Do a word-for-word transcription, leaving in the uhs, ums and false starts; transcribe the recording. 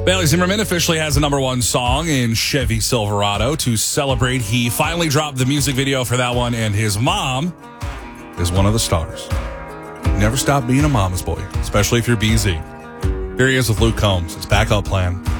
Bailey Zimmerman officially has a number one song in Chevy Silverado. To celebrate, he finally dropped the music video for that one, and his mom is one of the stars. Never stop being a mama's boy, especially if you're B Z. Here he is with Luke Combs. It's Backup Plan.